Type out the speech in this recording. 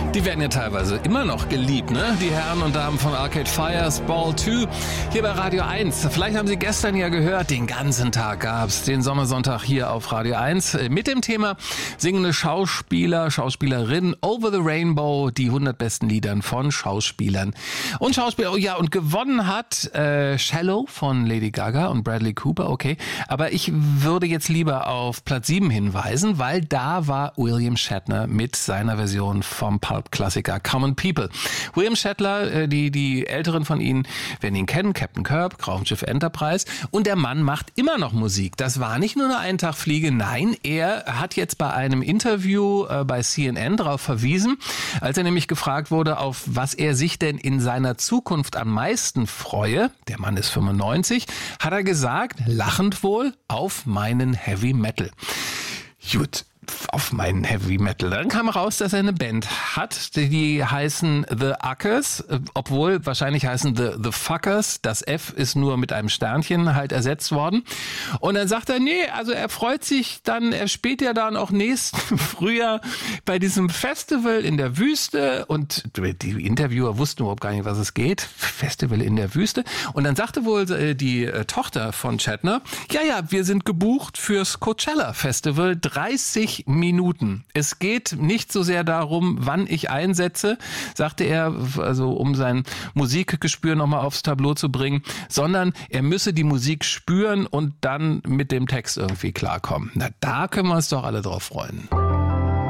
Die werden ja teilweise immer noch geliebt, ne? Die Herren und Damen von Arcade Fire's Ball 2 hier bei Radio 1. Vielleicht haben Sie gestern ja gehört, den ganzen Tag gab's den Sommersonntag hier auf Radio 1 mit dem Thema singende Schauspieler, Schauspielerinnen Over the Rainbow, die 100 besten Liedern von Schauspielern und Schauspielern. Oh ja, und gewonnen hat Shallow von Lady Gaga und Bradley Cooper, okay. Aber ich würde jetzt lieber auf Platz 7 hinweisen, weil da war William Shatner mit seiner Version vom Pulp-Klassiker Common People. William Shatner, die Älteren von Ihnen werden ihn kennen, Captain Kirk, Raumschiff Enterprise. Und der Mann macht immer noch Musik. Das war nicht nur eine Eintagfliege, nein, er hat jetzt bei einem Interview bei CNN darauf verwiesen, als er nämlich gefragt wurde, auf was er sich denn in seiner Zukunft am meisten freue, der Mann ist 95, hat er gesagt, lachend wohl, auf meinen Heavy Metal. Gut. Auf meinen Heavy Metal. Dann kam raus, dass er eine Band hat, die heißen The Uckers, obwohl wahrscheinlich heißen The Fuckers. Das F ist nur mit einem Sternchen halt ersetzt worden. Und dann sagt er, nee, also er freut sich dann, er spielt ja dann auch nächsten Frühjahr bei diesem Festival in der Wüste und die Interviewer wussten überhaupt gar nicht, was es geht. Festival in der Wüste. Und dann sagte wohl die Tochter von Shatner, ja, wir sind gebucht fürs Coachella Festival, 30 Minuten. Es geht nicht so sehr darum, wann ich einsetze, sagte er, also um sein Musikgespür nochmal aufs Tableau zu bringen, sondern er müsse die Musik spüren und dann mit dem Text irgendwie klarkommen. Na, da können wir uns doch alle drauf freuen.